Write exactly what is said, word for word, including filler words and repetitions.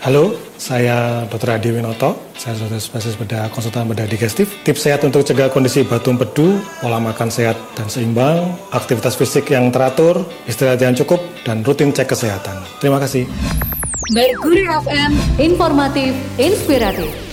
Halo, saya dokter Adi Winoto. Saya dokter spesialis bedah konsultan bedah digestif. Tips sehat untuk cegah kondisi batu empedu, pola makan sehat dan seimbang, aktivitas fisik yang teratur, istirahat yang cukup, dan rutin cek kesehatan. Terima kasih. Mercury F M, informatif, inspiratif.